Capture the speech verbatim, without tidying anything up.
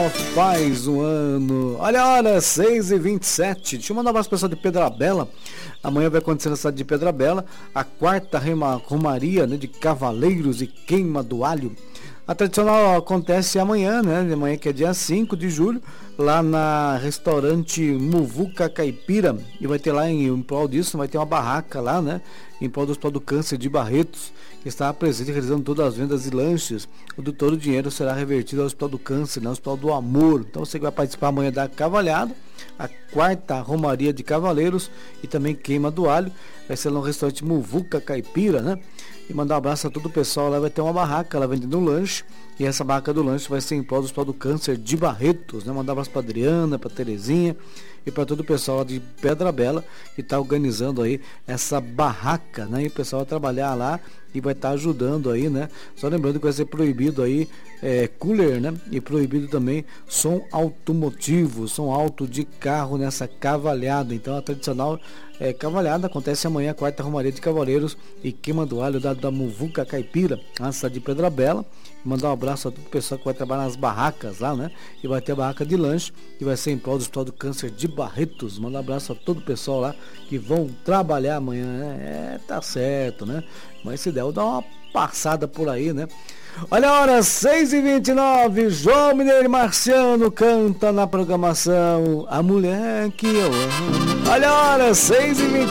Ó, faz um ano. Olha a hora, seis e vinte e sete. Deixa eu mandar um abraço pro pessoal de Pedra Bela. Amanhã vai acontecer na cidade de Pedra Bela a quarta romaria, né, de Cavaleiros e Queima do Alho. A tradicional acontece amanhã, né? Amanhã que é dia cinco de julho, lá na restaurante Muvuca Caipira. E vai ter lá em, em prol disso, vai ter uma barraca lá, né? Em prol do Hospital do Câncer de Barretos, que está presente realizando todas as vendas e lanches. O do todo o dinheiro será revertido ao Hospital do Câncer, né? Ao Hospital do Amor. Então você que vai participar amanhã da cavalhada, a quarta romaria de Cavaleiros e também Queima do Alho. Vai ser lá no restaurante Muvuca Caipira, né? E mandar um abraço a todo o pessoal. Lá vai ter uma barraca, lá vendendo um lanche. E essa barraca do lanche vai ser em prol do Hospital do Câncer de Barretos, né? Mandar um abraço para Adriana, para Terezinha e para todo o pessoal lá de Pedra Bela que está organizando aí essa barraca, né? E o pessoal vai trabalhar lá e vai estar tá ajudando aí, né? Só lembrando que vai ser proibido aí é, cooler, né? E proibido também som automotivo, som alto de carro nessa cavalhada. Então a tradicional é, cavalhada acontece amanhã, quarta romaria de Cavaleiros e Queima do Alho da, da Muvuca Caipira, na cidade de Pedra Bela. Mandar um abraço a todo o pessoal que vai trabalhar nas barracas lá, né? E vai ter a barraca de lanche que vai ser em prol do Hospital do Câncer de Barretos. Mandar um abraço a todo o pessoal lá que vão trabalhar amanhã, né? É, tá certo, né? Mas se der, eu dar uma passada por aí, né? Olha a hora, seis e vinte e nove, João Mineiro Marciano canta na programação A Mulher que Eu Amo. Olha a hora, seis e vinte e nove.